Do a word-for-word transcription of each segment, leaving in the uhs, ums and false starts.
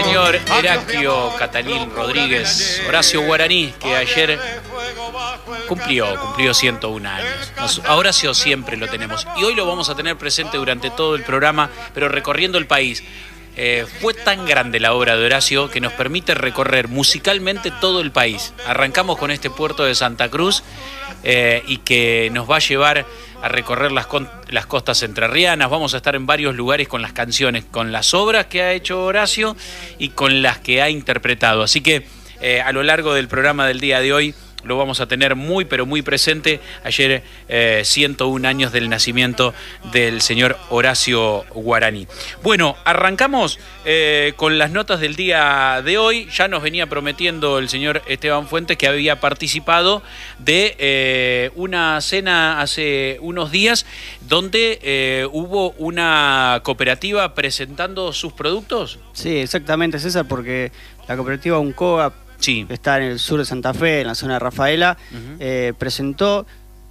señor Heraclio Catalín Rodríguez, Horacio Guaraní, que ayer cumplió, cumplió ciento un años. Nos, a Horacio siempre lo tenemos y hoy lo vamos a tener presente durante todo el programa, pero recorriendo el país. Eh, fue tan grande la obra de Horacio que nos permite recorrer musicalmente todo el país. Arrancamos con este puerto de Santa Cruz eh, y que nos va a llevar a recorrer las, las costas entrerrianas. Vamos a estar en varios lugares con las canciones, con las obras que ha hecho Horacio y con las que ha interpretado. Así que eh, a lo largo del programa del día de hoy lo vamos a tener muy, pero muy presente. Ayer, eh, ciento un años del nacimiento del señor Horacio Guaraní. Bueno, arrancamos eh, con las notas del día de hoy. Ya nos venía prometiendo el señor Esteban Fuentes que había participado de eh, una cena hace unos días donde eh, hubo una cooperativa presentando sus productos. Sí, exactamente, César, porque la cooperativa Uncoga, sí, está en el sur de Santa Fe, en la zona de Rafaela, uh-huh. eh, presentó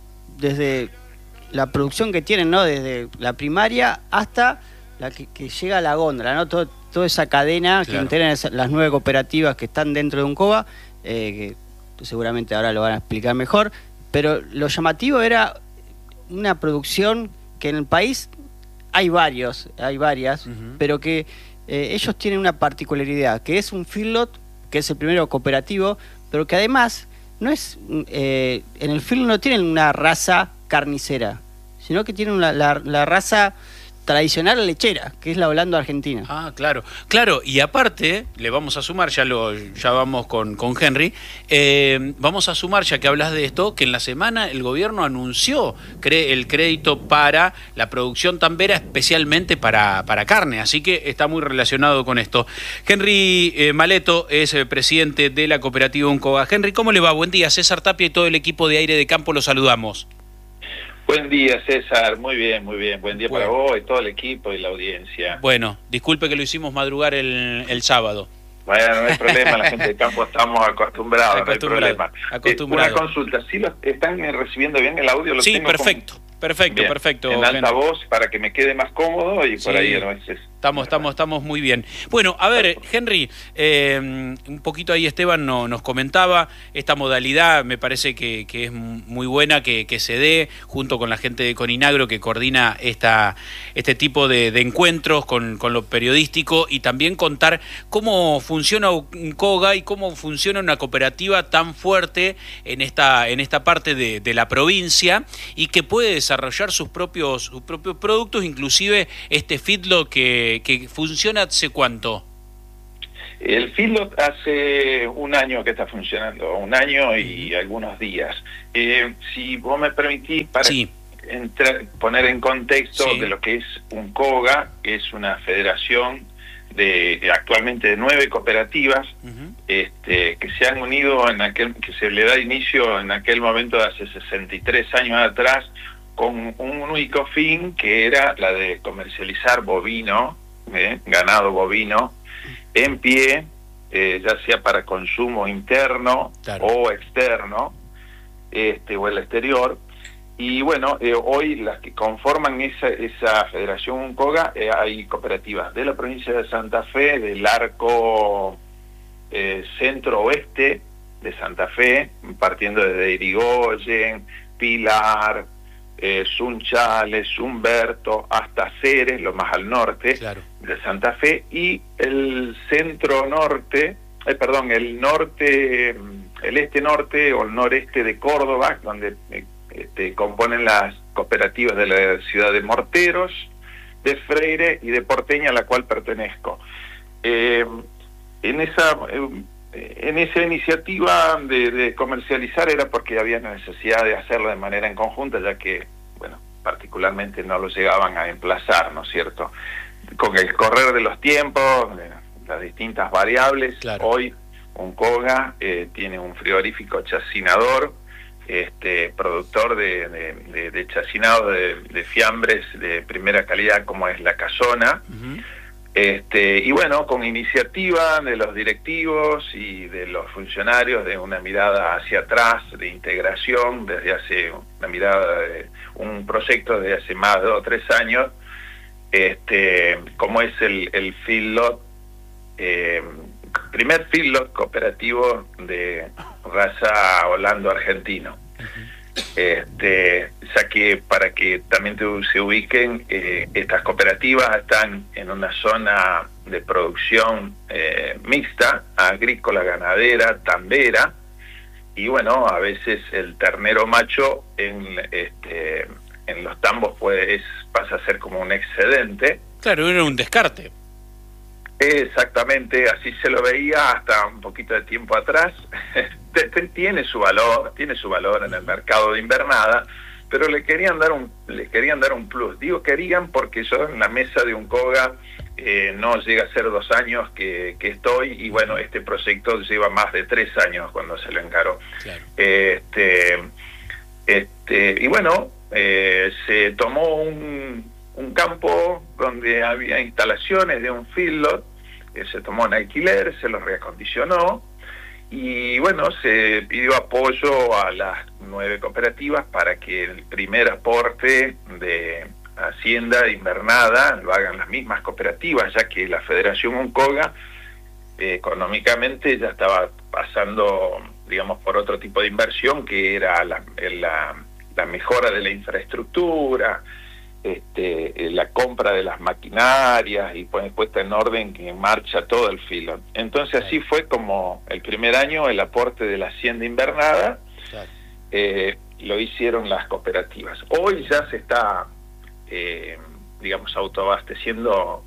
desde la producción que tienen, ¿no? Desde la primaria hasta la que, que llega a la góndola, ¿no? Todo, toda esa cadena, claro, que integran esa, las nueve cooperativas que están dentro de Uncoga, eh, que seguramente ahora lo van a explicar mejor, pero lo llamativo era una producción que en el país hay varios, hay varias, uh-huh. pero que eh, ellos tienen una particularidad, que es un feedlot, que es el primero cooperativo, pero que además no es eh, en el film no tienen una raza carnicera, sino que tienen una, la, la raza tradicional lechera, que es la Holanda Argentina. Ah, claro, claro, y aparte, le vamos a sumar, ya lo ya vamos con, con Henry, eh, vamos a sumar, ya que hablas de esto, que en la semana el gobierno anunció cre el crédito para la producción tambera, especialmente para, para carne, así que está muy relacionado con esto. Henry eh, Maleto es el presidente de la cooperativa Uncoga. Henry, ¿cómo le va? Buen día, César Tapia y todo el equipo de Aire de Campo lo saludamos. Buen día, César. Muy bien, muy bien. Buen día bueno. para vos y todo el equipo y la audiencia. Bueno, disculpe que lo hicimos madrugar el, el sábado. Bueno, no hay problema, la gente de campo estamos acostumbrados, no hay problema. Acostumbrado. Eh, una consulta, ¿sí lo están recibiendo bien el audio? ¿Lo sí, tengo perfecto, con... perfecto, bien. perfecto. En alta voz para que me quede más cómodo y por sí. ahí a veces... Estamos, estamos, estamos muy bien. Bueno, a ver, Henry, eh, un poquito ahí Esteban no, nos comentaba, esta modalidad me parece que, que es muy buena que, que se dé junto con la gente de Coninagro que coordina esta, este tipo de, de encuentros con, con lo periodístico y también contar cómo funciona Uncoga y cómo funciona una cooperativa tan fuerte en esta, en esta parte de, de la provincia y que puede desarrollar sus propios, sus propios productos, inclusive este feedlot que que funciona hace cuánto. El feedlot hace un año que está funcionando, un año y algunos días. Eh, si vos me permitís, para sí. entrar, poner en contexto sí. de lo que es Uncoga, que es una federación de actualmente de nueve cooperativas uh-huh. este, que se han unido en aquel, que se le da inicio en aquel momento de hace sesenta y tres años atrás, con un único fin que era la de comercializar bovino, eh, ganado bovino, en pie, eh, ya sea para consumo interno claro. o externo, este, o el exterior. Y bueno, eh, hoy las que conforman esa, esa Federación Uncoga, eh, hay cooperativas de la provincia de Santa Fe, del arco eh, centro-oeste de Santa Fe, partiendo desde Irigoyen, Pilar, Eh, Sunchales, Humberto, hasta Ceres, lo más al norte claro. de Santa Fe, y el centro norte, eh, perdón, el norte, el este norte o el noreste de Córdoba, donde eh, este, componen las cooperativas de la ciudad de Morteros, de Freire y de Porteña, a la cual pertenezco. Eh, en esa eh, En esa iniciativa de, de comercializar era porque había necesidad de hacerlo de manera en conjunta, ya que, bueno, particularmente no lo llegaban a emplazar, ¿no es cierto? Con el correr de los tiempos, de las distintas variables, claro. hoy Uncoga eh, tiene un frigorífico chacinador, este, productor de, de, de, de chacinado de, de fiambres de primera calidad como es la Casona, uh-huh. Este, y bueno, con iniciativa de los directivos y de los funcionarios, de una mirada hacia atrás, de integración, desde hace una mirada de un proyecto de hace más de dos o tres años, este, como es el, el feedlot eh, primer feedlot cooperativo de raza holando argentino. Este, ya que para que también te, se ubiquen, eh, estas cooperativas están en una zona de producción eh, mixta, agrícola, ganadera, tambera, y bueno, a veces el ternero macho en este en los tambos pues pasa a ser como un excedente. Claro, era un descarte. Exactamente, así se lo veía hasta un poquito de tiempo atrás. Tiene su valor, tiene su valor en el mercado de invernada, pero le querían dar un, le querían dar un plus. Digo querían porque yo en la mesa de Uncoga eh, no llega a ser dos años que, que estoy, y bueno, este proyecto lleva más de tres años cuando se lo encaró. Claro. Este, este, y bueno, eh, se tomó un, un campo donde había instalaciones de un feedlot, que se tomó en alquiler, se lo reacondicionó, y bueno, se pidió apoyo a las nueve cooperativas para que el primer aporte de hacienda invernada lo hagan las mismas cooperativas, ya que la Federación Uncoga eh, económicamente ya estaba pasando, digamos, por otro tipo de inversión, que era la, la, la mejora de la infraestructura, Este, la compra de las maquinarias y pues puesta en orden, que en marcha todo el feedlot. Entonces así fue como el primer año el aporte de la hacienda invernada eh, lo hicieron las cooperativas. Hoy ya se está eh, digamos autoabasteciendo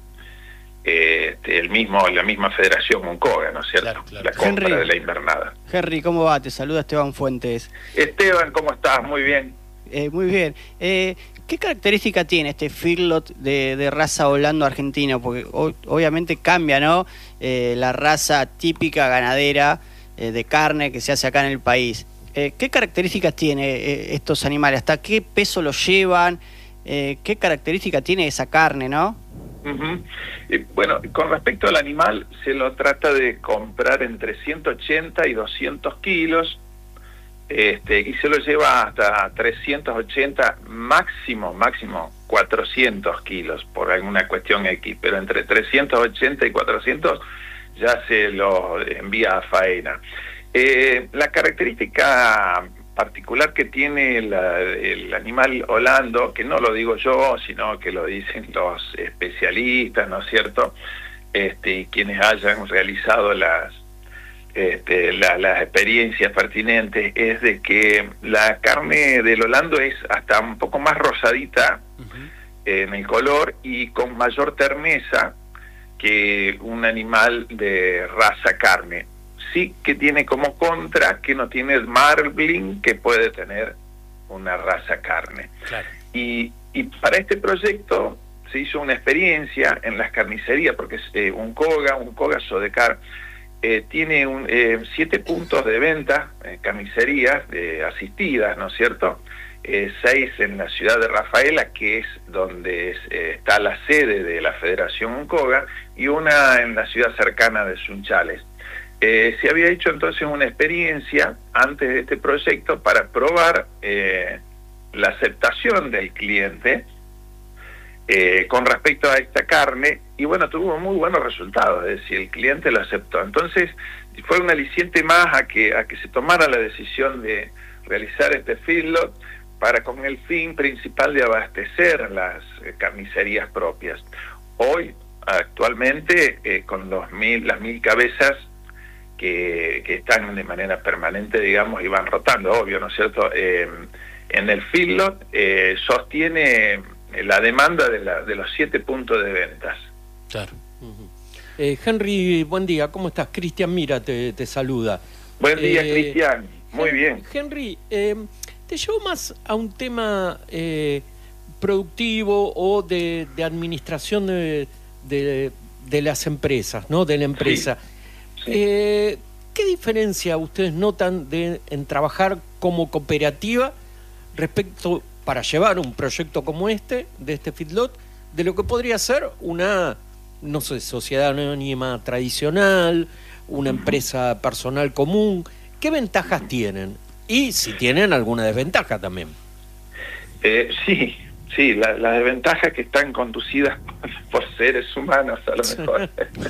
eh, el mismo la misma Federación Uncoga, ¿no es cierto? Claro, claro. La compra Henry, de la invernada. Henry, ¿cómo va? Te saluda Esteban Fuentes. Esteban, ¿cómo estás? Muy bien. Eh, muy bien. Eh, ¿Qué característica tiene este feedlot de, de raza holando argentino? Porque o, obviamente cambia, ¿no? Eh, la raza típica ganadera eh, de carne que se hace acá en el país. Eh, ¿Qué características tiene eh, estos animales? ¿Hasta qué peso los llevan? Eh, ¿Qué característica tiene esa carne, no? Uh-huh. eh, bueno, con respecto al animal, se lo trata de comprar entre ciento ochenta y doscientos kilos. Este, y se lo lleva hasta trescientos ochenta, máximo, máximo cuatrocientos kilos, por alguna cuestión X, pero entre trescientos ochenta y cuatrocientos ya se lo envía a faena. Eh, la característica particular que tiene la, el animal holando, que no lo digo yo, sino que lo dicen los especialistas, ¿no es cierto? Este, y quienes hayan realizado las Este, la, las experiencias pertinentes, es de que la carne del holando es hasta un poco más rosadita uh-huh. en el color y con mayor terneza que un animal de raza carne. Sí que tiene como contra que no tiene el marbling que puede tener una raza carne. Claro. Y, y para este proyecto se hizo una experiencia en las carnicerías, porque eh, Uncoga, Uncoga Sodecar, Eh, tiene un, eh, siete puntos de venta, eh, carnicerías eh, asistidas, ¿no es cierto? Eh, seis en la ciudad de Rafaela, que es donde es, eh, está la sede de la Federación Uncoga, y una en la ciudad cercana de Sunchales. Eh, se había hecho entonces una experiencia antes de este proyecto para probar eh, la aceptación del cliente Eh, con respecto a esta carne, y bueno, tuvo muy buenos resultados, es decir, el cliente lo aceptó. Entonces fue un aliciente más a que a que se tomara la decisión de realizar este feedlot para con el fin principal de abastecer las eh, carnicerías propias. Hoy, actualmente, eh, con los mil, las mil cabezas que, que están de manera permanente, digamos, y van rotando, obvio, ¿no es cierto? Eh, en el feedlot eh, sostiene la demanda de, la, de los siete puntos de ventas. Claro. Uh-huh. eh, Henry, buen día, ¿cómo estás? Cristian Mira te, te saluda. Buen día, eh, Cristian, muy Hen- bien. Henry, eh, te llevo más a un tema eh, productivo o de, de administración de, de, de las empresas, ¿no? De la empresa. Sí, sí. Eh, ¿Qué diferencia ustedes notan de, en trabajar como cooperativa respecto para llevar un proyecto como este, de este feedlot, de lo que podría ser una, no sé, sociedad anónima tradicional, una empresa personal común? ¿Qué ventajas tienen? Y si tienen alguna desventaja también. Eh, sí, sí, la, las desventajas que están conducidas por seres humanos, a lo mejor.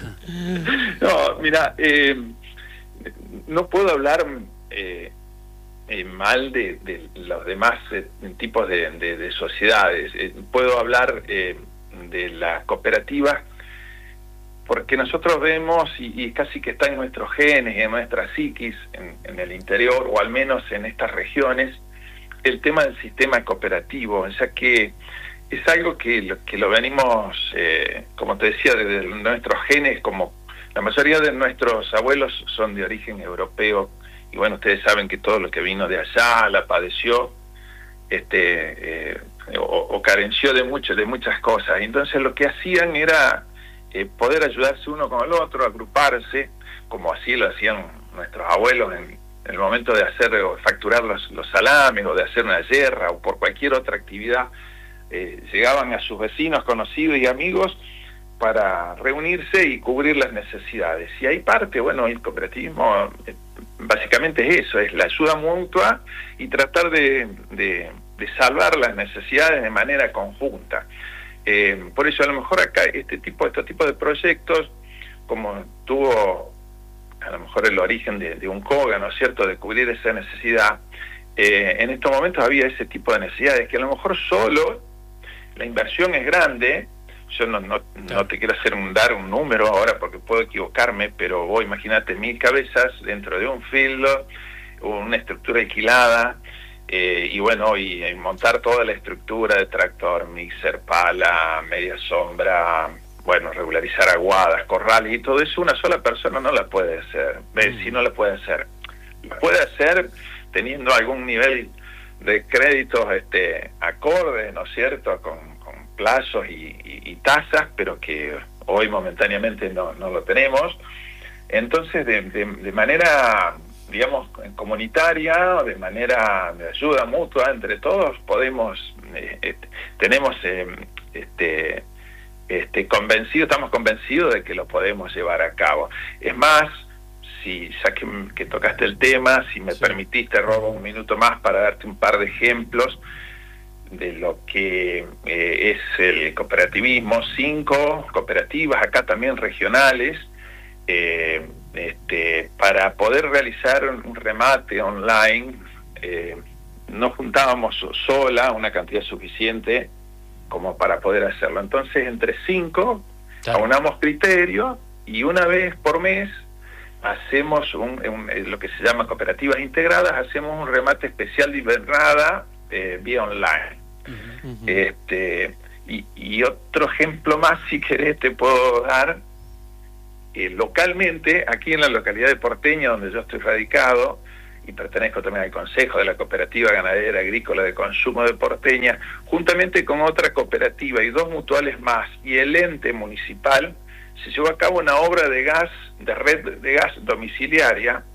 No, mira, eh, no puedo hablar eh, eh, mal de, de los demás eh, tipos de, de, de sociedades. Eh, puedo hablar eh, de las cooperativas porque nosotros vemos, y, y casi que está en nuestros genes y en nuestra psiquis, en, en el interior, o al menos en estas regiones, el tema del sistema cooperativo, ya que es algo que lo, que lo venimos, eh, como te decía, desde nuestros genes, como la mayoría de nuestros abuelos son de origen europeo, y bueno, ustedes saben que todo lo que vino de allá la padeció, este, eh, o, o carenció de mucho, de muchas cosas. Entonces lo que hacían era eh, poder ayudarse uno con el otro, agruparse, como así lo hacían nuestros abuelos en, en el momento de hacer o facturar los, los salames, o de hacer una yerra, o por cualquier otra actividad. Eh, llegaban a sus vecinos, conocidos y amigos para reunirse y cubrir las necesidades. Y ahí parte, bueno, el cooperativismo eh, básicamente es eso, es la ayuda mutua y tratar de, de, de salvar las necesidades de manera conjunta. Eh, por eso a lo mejor acá este tipo, este tipo de proyectos, como tuvo a lo mejor el origen de, de un COGA, ¿no es cierto?, de cubrir esa necesidad, eh, en estos momentos había ese tipo de necesidades que a lo mejor solo la inversión es grande. Yo no, no, no te quiero hacer un, dar un número ahora porque puedo equivocarme, pero vos imagínate mil cabezas dentro de un field, una estructura alquilada, eh, y bueno, y, y montar toda la estructura de tractor, mixer, pala, media sombra, bueno, regularizar aguadas, corrales y todo eso, una sola persona no la puede hacer. ¿Ves? Si no la puede hacer, la puede hacer teniendo algún nivel de créditos este, acordes, ¿no es cierto?, con plazos y, y, y tasas, pero que hoy momentáneamente no, no lo tenemos. Entonces, de, de, de manera, digamos, comunitaria, de manera de ayuda mutua entre todos, podemos, eh, eh, tenemos, eh, este, este, convencido, estamos convencidos de que lo podemos llevar a cabo. Es más, si ya que, que tocaste el tema, si me sí. permitiste, robo un minuto más para darte un par de ejemplos de lo que eh, es el cooperativismo. Cinco cooperativas, acá también regionales, eh, este, para poder realizar un remate online, eh, no juntábamos sola una cantidad suficiente como para poder hacerlo. Entonces, entre cinco, claro, aunamos criterios, y una vez por mes hacemos un, un, lo que se llama cooperativas integradas, hacemos un remate especial de invernada eh, vía online. Uh-huh. Este, y, y otro ejemplo más, si querés, te puedo dar. Eh, localmente, aquí en la localidad de Porteña, donde yo estoy radicado, y pertenezco también al Consejo de la Cooperativa Ganadera Agrícola de Consumo de Porteña, juntamente con otra cooperativa y dos mutuales más, y el ente municipal, se llevó a cabo una obra de gas, de red de gas domiciliaria,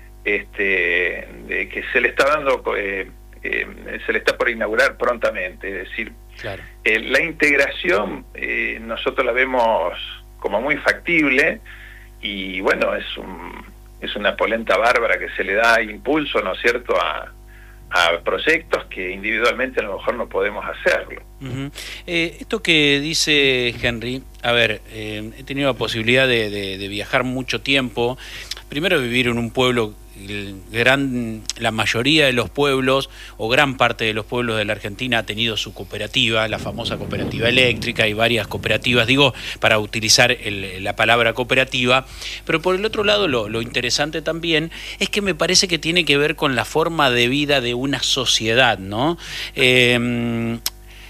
este, de, que se le está dando... Eh, Eh, se le está por inaugurar prontamente. Es decir, claro, eh, la integración eh, nosotros la vemos como muy factible, y bueno, es un, es una polenta bárbara que se le da impulso, ¿no es cierto?, a, a proyectos que individualmente a lo mejor no podemos hacerlo. Uh-huh. eh, esto que dice Henry, a ver, eh, he tenido la posibilidad de, de, de viajar mucho tiempo, primero vivir en un pueblo. El gran, la mayoría de los pueblos, o gran parte de los pueblos de la Argentina, ha tenido su cooperativa, la famosa cooperativa eléctrica, y varias cooperativas, digo, para utilizar el, la palabra cooperativa. Pero por el otro lado, lo, lo interesante también es que me parece que tiene que ver con la forma de vida de una sociedad, ¿no? Eh,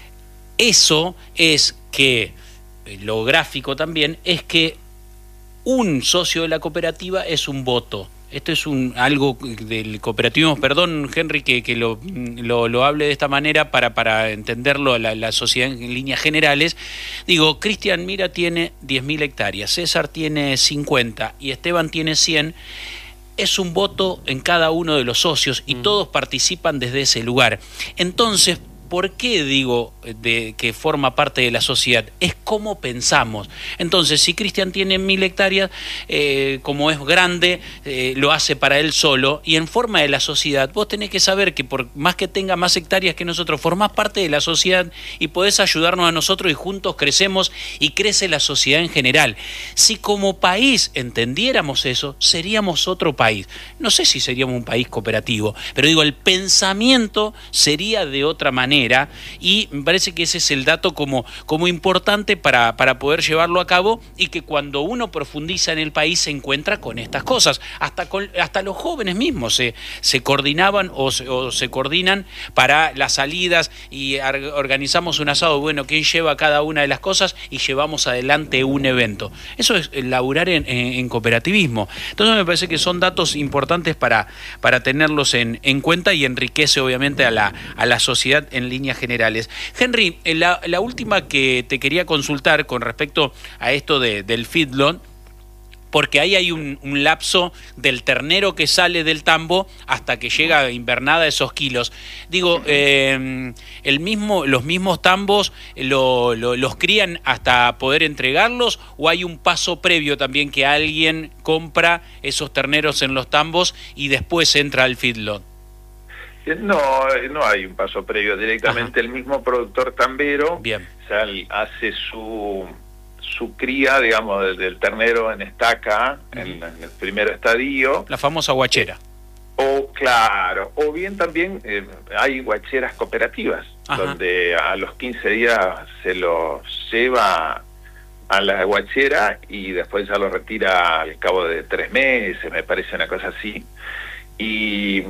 eso es que, lo gráfico también, es que un socio de la cooperativa es un voto. Esto es un algo del cooperativismo, perdón Henry que, que lo, lo, lo hable de esta manera para, para entenderlo la, la sociedad en líneas generales. Digo, Cristian Mira tiene diez mil hectáreas, César tiene cincuenta y Esteban tiene cien. Es un voto en cada uno de los socios y mm. todos participan desde ese lugar. Entonces, ¿Por qué digo de que forma parte de la sociedad? Es cómo pensamos. Entonces, si Cristian tiene mil hectáreas, eh, como es grande, eh, lo hace para él solo, y en forma de la sociedad, vos tenés que saber que por más que tenga más hectáreas que nosotros, formás parte de la sociedad y podés ayudarnos a nosotros y juntos crecemos y crece la sociedad en general. Si como país entendiéramos eso, seríamos otro país. No sé si seríamos un país cooperativo, pero digo, el pensamiento sería de otra manera. Y me parece que ese es el dato como, como importante para, para poder llevarlo a cabo, y que cuando uno profundiza en el país se encuentra con estas cosas. Hasta, con, hasta los jóvenes mismos se, se coordinaban o se, o se coordinan para las salidas y organizamos un asado. Bueno, ¿quién lleva cada una de las cosas? Y llevamos adelante un evento. Eso es laburar en, en, en cooperativismo. Entonces me parece que son datos importantes para, para tenerlos en, en cuenta, y enriquece obviamente a la, a la sociedad en líneas generales. Henry, la, la última que te quería consultar con respecto a esto de, del feedlot, porque ahí hay un, un lapso del ternero que sale del tambo hasta que llega a invernada esos kilos. Digo, eh, el mismo, los mismos tambos lo, lo, los crían hasta poder entregarlos, o hay un paso previo también que alguien compra esos terneros en los tambos y después entra al feedlot. No, no hay un paso previo. Directamente Ajá. el mismo productor tambero Bien. ya hace su su cría, digamos, del, del ternero en estaca, uh-huh. en, en el primer estadio. La famosa guachera. O, claro, o bien también eh, hay guacheras cooperativas, Ajá. donde a los quince días se los lleva a la guachera y después ya lo retira al cabo de tres meses, me parece una cosa así. Y...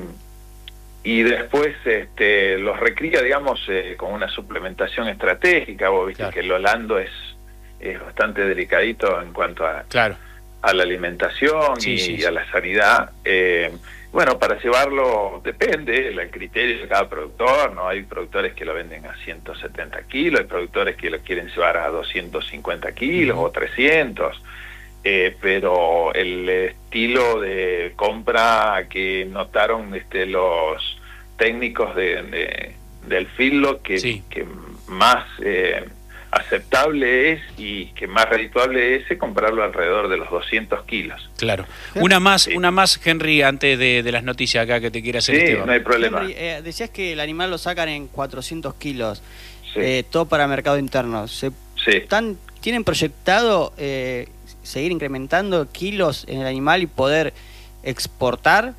y después este, los recría, digamos, eh, con una suplementación estratégica. Vos viste claro. que el holando es, es bastante delicadito en cuanto a, claro. a la alimentación sí, y, sí, y a la sanidad. Eh, bueno, para llevarlo depende el criterio de cada productor, ¿no? Hay productores que lo venden a ciento setenta kilos, hay productores que lo quieren llevar a doscientos cincuenta kilos uh-huh. o trescientos. Eh, pero el estilo de compra que notaron este, los técnicos de, de, del feedlot que, sí. que más eh, aceptable es y que más redituable es, es comprarlo alrededor de los doscientos kilos. Claro. Una más, sí. una más, Henry, antes de, de las noticias acá que te quiera hacer. Sí, Esteban. no hay problema. Henry, eh, decías que el animal lo sacan en cuatrocientos kilos, sí. eh, todo para mercado interno. ¿Se sí. están, ¿Tienen proyectado eh, seguir incrementando kilos en el animal y poder exportar?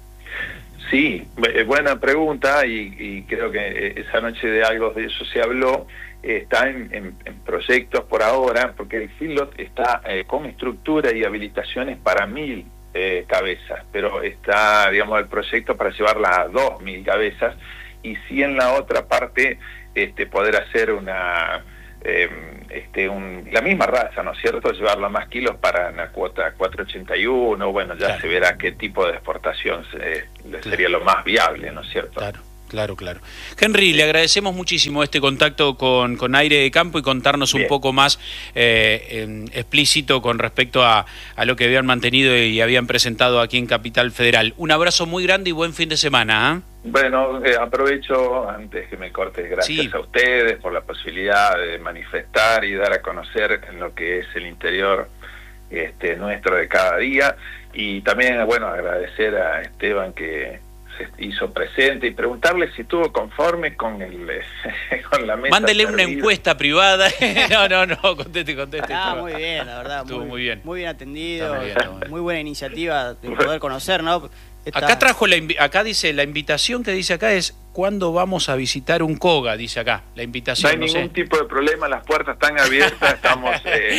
Sí, buena pregunta, y, y creo que esa noche de algo de eso se habló. Está en, en, en proyectos por ahora, porque el feedlot está eh, con estructura y habilitaciones para mil eh, cabezas, pero está, digamos, el proyecto para llevarla a dos mil cabezas, y sí en la otra parte este, poder hacer una eh, este, un, la misma raza, ¿no es cierto? Llevarla más kilos para una cuota cuatrocientos ochenta y uno, bueno, ya claro. se verá qué tipo de exportación se, claro. sería lo más viable, ¿no es cierto? Claro. Claro, claro. Henry, le agradecemos muchísimo este contacto con, con Aire de Campo y contarnos Bien. un poco más eh, en, explícito con respecto a, a lo que habían mantenido y habían presentado aquí en Capital Federal. Un abrazo muy grande y buen fin de semana. ¿eh? Bueno, eh, aprovecho, antes que me cortes, gracias sí. a ustedes por la posibilidad de manifestar y dar a conocer en lo que es el interior este, nuestro de cada día. Y también, bueno, agradecer a Esteban que hizo presente y preguntarle si estuvo conforme con el con la mesa. Mándele servida. Una encuesta privada. no, no, no, conteste, conteste. Ah, muy bien, la verdad. Estuvo muy, muy bien. Muy bien atendido. Muy, bien, muy, muy buena iniciativa de poder conocer, ¿no? Esta... Acá trajo la acá dice la invitación que dice acá es ¿cuándo vamos a visitar un COGA? Dice acá, la invitación. No hay no ningún sé. tipo de problema, las puertas están abiertas, estamos,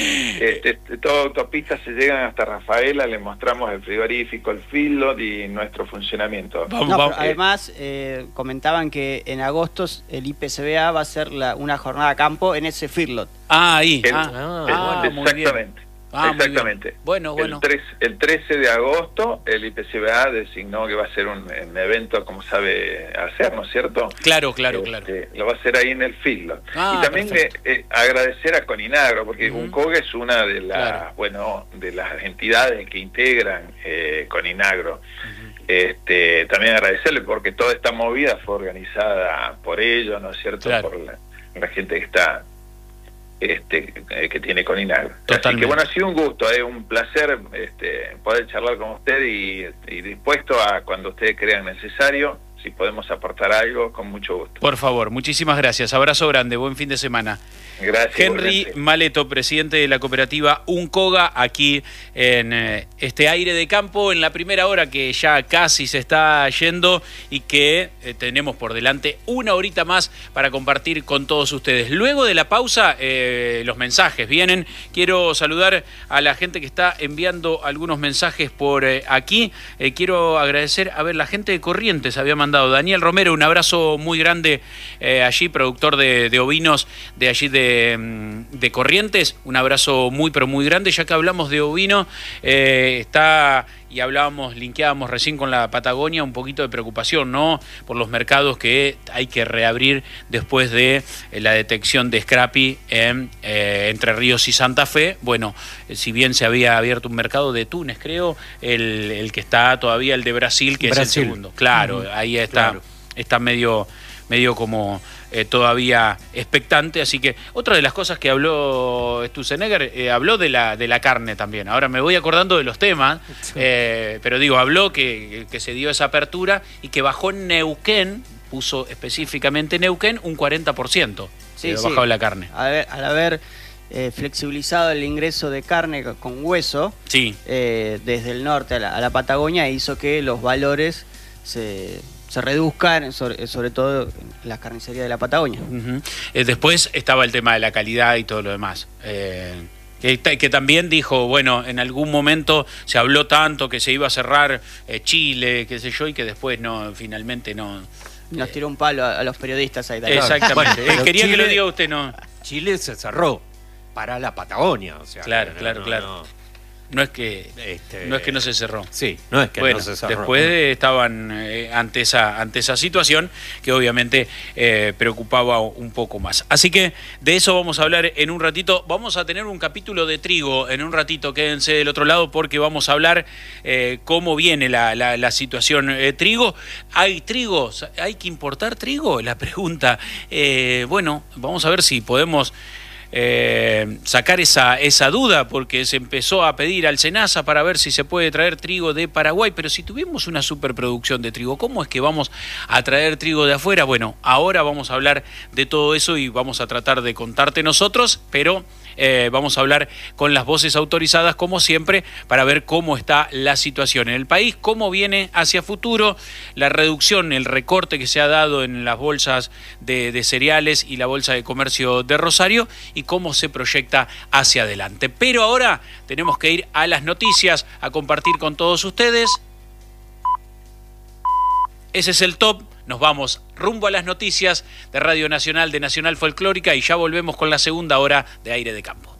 eh, este, toda autopista se llegan hasta Rafaela, le mostramos el frigorífico, el feedlot y nuestro funcionamiento. Vamos, no, vamos. Además, eh, comentaban que en agosto el I P C B A va a hacer la, una jornada a campo en ese feedlot. Ah, ahí. El, ah, el, ah, exactamente. Ah, Exactamente. Bueno, bueno. El, tres, el trece de agosto el I P C B A designó que va a ser un, un evento como sabe hacer, ¿no es cierto? Claro, claro, este, claro. Lo va a hacer ahí en el feedlot. Ah, y también eh, eh, agradecer a Coninagro, porque uh-huh. UNCOG es una de las, claro. bueno, de las entidades que integran eh, Coninagro. Uh-huh. este, también agradecerle porque toda esta movida fue organizada por ellos, ¿no es cierto? Claro. Por la, la gente que está, este, que tiene Coninagro. Así que bueno, ha sido un gusto, es eh, un placer este, poder charlar con usted y, y dispuesto a cuando ustedes crean necesario, si podemos aportar algo, con mucho gusto. Por favor, muchísimas gracias. Abrazo grande, buen fin de semana. Gracias. Henry Maleto, presidente de la cooperativa Uncoga, aquí en eh, este aire de campo, en la primera hora que ya casi se está yendo y que eh, tenemos por delante una horita más para compartir con todos ustedes. Luego de la pausa, eh, los mensajes vienen. Quiero saludar a la gente que está enviando algunos mensajes por eh, aquí. Eh, quiero agradecer, a ver, la gente de Corrientes había mandado. Daniel Romero, un abrazo muy grande eh, allí, productor de, de ovinos de allí de de Corrientes, un abrazo muy pero muy grande. Ya que hablamos de ovino, eh, está y hablábamos, linkeábamos recién con la Patagonia, un poquito de preocupación, ¿no? Por los mercados que hay que reabrir después de eh, la detección de Scrappy en eh, Entre Ríos y Santa Fe. Bueno, eh, si bien se había abierto un mercado de Túnez, creo, el, el que está todavía el de Brasil, que Brasil. es el segundo. Claro, uh-huh. ahí está, claro. está medio, medio como... Eh, todavía expectante, así que otra de las cosas que habló Sturzenegger, eh, habló de la, de la carne también. Ahora me voy acordando de los temas, eh, pero digo, habló que, que se dio esa apertura y que bajó en Neuquén, puso específicamente Neuquén, un cuarenta por ciento sí, sí. bajado la carne. Al haber, al haber eh, flexibilizado el ingreso de carne con hueso sí. eh, desde el norte a la, a la Patagonia, hizo que los valores se... se reduzcan, sobre, sobre todo en la carnicería de la Patagonia. Uh-huh. eh, después estaba el tema de la calidad y todo lo demás. Eh, que, que también dijo, bueno, en algún momento se habló tanto que se iba a cerrar eh, Chile, qué sé yo, y que después no, finalmente no... Nos tiró un palo a, a los periodistas ahí. Exactamente. Bueno, quería Chile, que lo diga usted, ¿no? Chile se cerró para la Patagonia, o sea... Claro, no, claro, no, claro. No. No es que este... no es que no se cerró. Sí, no es que bueno, no se cerró. Después estaban eh, ante esa ante esa situación que obviamente eh, preocupaba un poco más. Así que de eso vamos a hablar en un ratito. Vamos a tener un capítulo de trigo en un ratito. Quédense del otro lado porque vamos a hablar eh, cómo viene la, la, la situación eh, trigo. ¿Hay trigo? ¿Hay que importar trigo? La pregunta. Eh, bueno, vamos a ver si podemos... Eh, sacar esa, esa duda, porque se empezó a pedir al SENASA para ver si se puede traer trigo de Paraguay, pero si tuvimos una superproducción de trigo, ¿cómo es que vamos a traer trigo de afuera? Bueno, ahora vamos a hablar de todo eso y vamos a tratar de contarte nosotros, pero eh, vamos a hablar con las voces autorizadas como siempre para ver cómo está la situación en el país, cómo viene hacia futuro, la reducción, el recorte que se ha dado en las bolsas de, de cereales y la bolsa de comercio de Rosario y cómo se proyecta hacia adelante. Pero ahora tenemos que ir a las noticias, a compartir con todos ustedes. Ese es el top. Nos vamos rumbo a las noticias de Radio Nacional, de Nacional Folclórica, y ya volvemos con la segunda hora de Aire de Campo.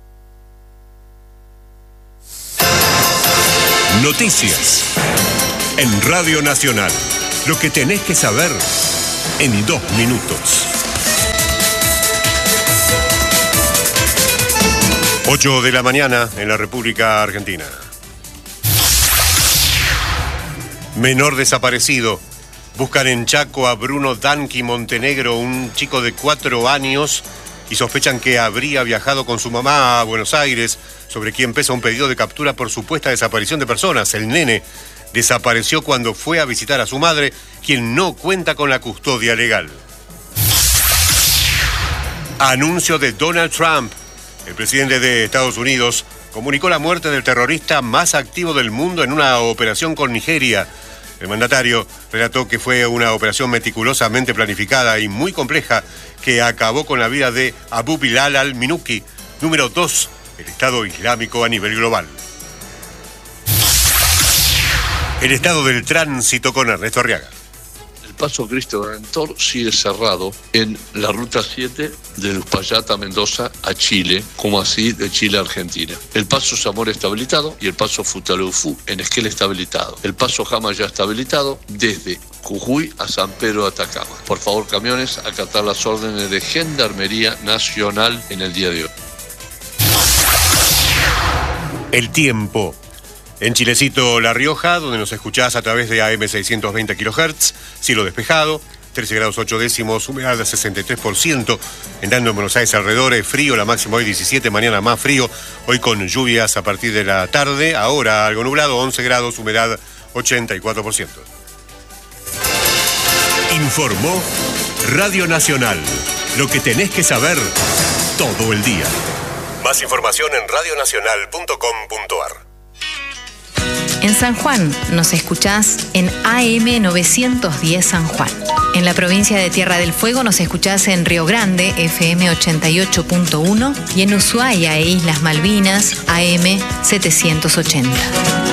Noticias en Radio Nacional. Lo que tenés que saber en dos minutos. ocho de la mañana en la República Argentina. Menor desaparecido. Buscan en Chaco a Bruno Danqui Montenegro, un chico de cuatro años, y sospechan que habría viajado con su mamá a Buenos Aires, sobre quien pesa un pedido de captura por supuesta desaparición de personas. El nene desapareció cuando fue a visitar a su madre, quien no cuenta con la custodia legal. Anuncio de Donald Trump. El presidente de Estados Unidos comunicó la muerte del terrorista más activo del mundo en una operación con Nigeria. El mandatario relató que fue una operación meticulosamente planificada y muy compleja que acabó con la vida de Abu Bilal al-Minuki, número dos del Estado Islámico a nivel global. El estado del tránsito con Ernesto Arriaga. El paso Cristo Redentor sigue cerrado en la ruta siete de Uspallata, Mendoza a Chile, como así de Chile a Argentina. El paso Zamora está habilitado y el paso Futaleufú en Esquel está habilitado. El paso Jama ya está habilitado desde Jujuy a San Pedro de Atacama. Por favor, camiones, acatar las órdenes de Gendarmería Nacional en el día de hoy. El tiempo. En Chilecito, La Rioja, donde nos escuchás a través de A M seiscientos veinte kilohertz, cielo despejado, trece grados ocho décimos, humedad del sesenta y tres por ciento. Entrando en Buenos Aires alrededor, es frío, la máxima hoy diecisiete, mañana más frío, hoy con lluvias a partir de la tarde, ahora algo nublado, once grados, humedad ochenta y cuatro por ciento. Informó Radio Nacional, lo que tenés que saber todo el día. Más información en radio nacional punto com punto a r. En San Juan nos escuchás en A M novecientos diez San Juan. En la provincia de Tierra del Fuego nos escuchás en Río Grande, F M ochenta y ocho punto uno, y en Ushuaia e Islas Malvinas, A M setecientos ochenta.